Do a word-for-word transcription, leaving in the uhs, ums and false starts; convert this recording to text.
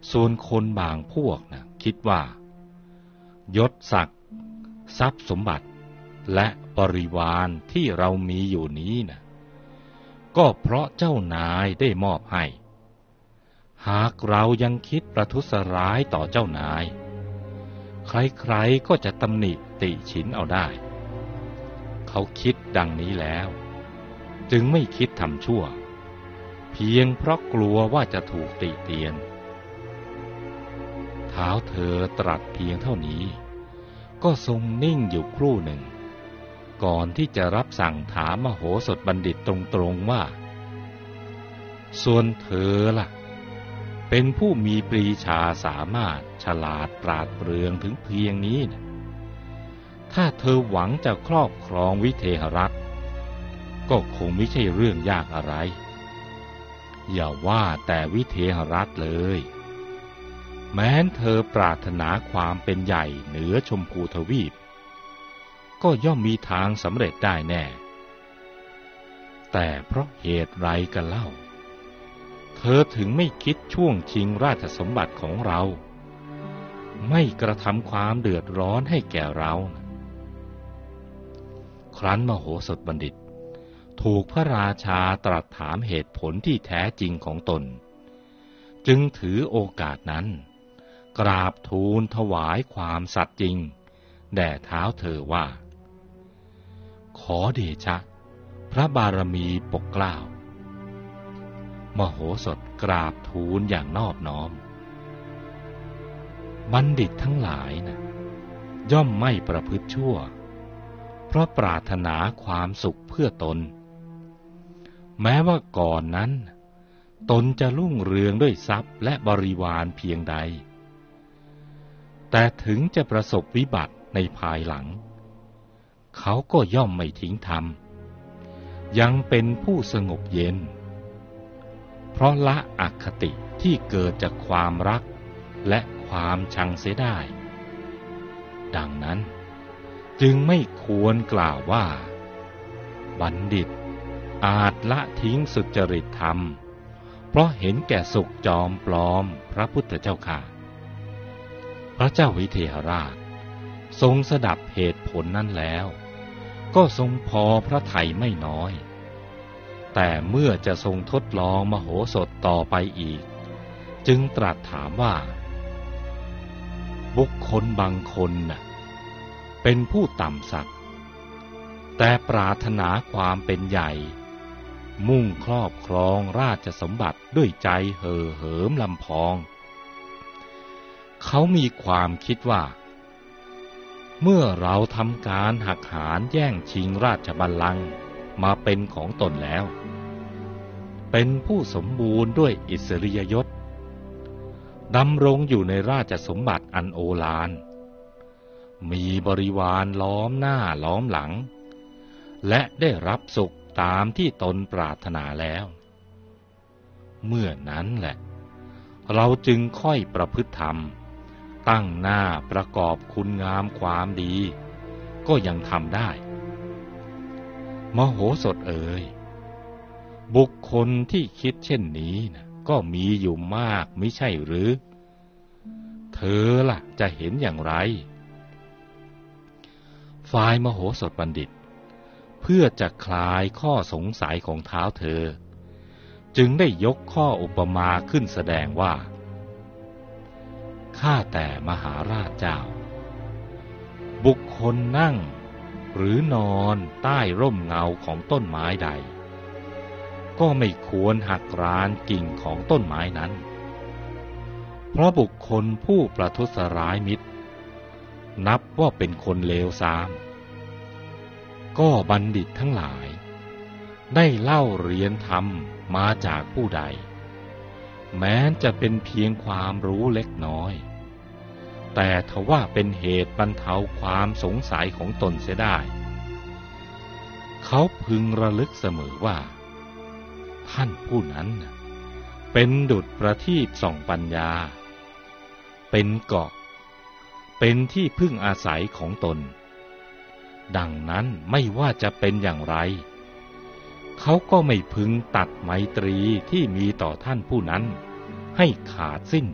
ส่วนคนบางพวกนะคิดว่ายศศักดิ์ทรัพย์สมบัติและบริวารที่เรามีอยู่นี้นะก็เพราะเจ้านายได้มอบให้หากเรายังคิดประทุษร้ายต่อเจ้านายใครๆก็จะตำหนิติฉินเอาได้เขาคิดดังนี้แล้วจึงไม่คิดทำชั่วเพียงเพราะกลัวว่าจะถูกติเตียนท้าวเธอตรัสเพียงเท่านี้ก็ทรงนิ่งอยู่ครู่หนึ่งก่อนที่จะรับสั่งถามมโหสถบัณฑิตตรงๆว่าส่วนเธอล่ะเป็นผู้มีปรีชาสามารถฉลาดปราดเปรื่องถึงเพียงนี้นะถ้าเธอหวังจะครอบครองวิเทหรัฐก็คงไม่ใช่เรื่องยากอะไรอย่าว่าแต่วิเทหรัฐเลยแม้นเธอปรารถนาความเป็นใหญ่เหนือชมพูทวีปก็ย่อมมีทางสำเร็จได้แน่แต่เพราะเหตุไรกันเล่าเธอถึงไม่คิดช่วงชิงราชสมบัติของเราไม่กระทำความเดือดร้อนให้แก่เราครั้นมโหสถบัณฑิตถูกพระราชาตรัสถามเหตุผลที่แท้จริงของตนจึงถือโอกาสนั้นกราบทูลถวายความสัตย์จริงแด่เท้าเธอว่าขอเดชะพระบารมีปกเกล้ามโหสถกราบทูลอย่างนอบน้อมบัณฑิตทั้งหลายนะย่อมไม่ประพฤติชั่วเพราะปรารถนาความสุขเพื่อตนแม้ว่าก่อนนั้นตนจะรุ่งเรืองด้วยทรัพย์และบริวารเพียงใดแต่ถึงจะประสบวิบัติในภายหลังเขาก็ย่อมไม่ทิ้งธรรมยังเป็นผู้สงบเย็นเพราะละอคติที่เกิดจากความรักและความชังเสียได้ดังนั้นจึงไม่ควรกล่าวว่าบัณฑิตอาจละทิ้งสุจริตธรรมเพราะเห็นแก่สุขจอมปลอมพระพุทธเจ้าค่ะพระเจ้าวิเทหราชทรงสดับเหตุผลนั้นแล้วก็ทรงพอพระทัยไม่น้อยแต่เมื่อจะทรงทดลองมโหสถต่อไปอีกจึงตรัสถามว่าบุคคลบางคนน่ะเป็นผู้ต่ำสักแต่ปรารถนาความเป็นใหญ่มุ่งครอบครองราชสมบัติด้วยใจเห่อเหิมลำพองเขามีความคิดว่าเมื่อเราทำการหักหานแย่งชิงราชบัลลังก์มาเป็นของตนแล้วเป็นผู้สมบูรณ์ด้วยอิสริยยศดำรงอยู่ในราชสมบัติอันโอฬารมีบริวารล้อมหน้าล้อมหลังและได้รับสุขตามที่ตนปรารถนาแล้วเมื่อนั้นแหละเราจึงค่อยประพฤติธรรมตั้งหน้าประกอบคุณงามความดีก็ยังทำได้มโหสถเอ๋ยบุคคลที่คิดเช่นนี้นะก็มีอยู่มากไม่ใช่หรือเธอล่ะจะเห็นอย่างไรฝ่ายมโหสถบัณฑิตเพื่อจะคลายข้อสงสัยของเท้าเธอจึงได้ยกข้ออุปมาขึ้นแสดงว่าข้าแต่มหาราชเจ้าบุคคลนั่งหรือนอนใต้ร่มเงาของต้นไม้ใดก็ไม่ควรหักรานกิ่งของต้นไม้นั้นเพราะบุคคลผู้ประทุษร้ายมิตรนับว่าเป็นคนเลวทรามก็บัณฑิตทั้งหลายได้เล่าเรียนธรรมมาจากผู้ใดแม้จะเป็นเพียงความรู้เล็กน้อยแต่ทว่าเป็นเหตุบรรเทาความสงสัยของตนเสียได้เขาพึงระลึกเสมอว่าท่านผู้นั้นเป็นดุจประทีปส่องปัญญาเป็นเกาะเป็นที่พึ่งอาศัยของตนดังนั้นไม่ว่าจะเป็นอย่างไรเขาก็ไม่พึงตัดไมตรีที่มีต่อท่านผู้นั้นให้ขาดสิ้น